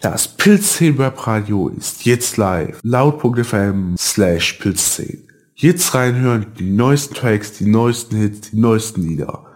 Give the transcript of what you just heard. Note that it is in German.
Das Pilz10 Webradio ist jetzt live. Laut.fm/Pilz10. Jetzt reinhören, die neuesten Tracks, die neuesten Hits, die neuesten Lieder.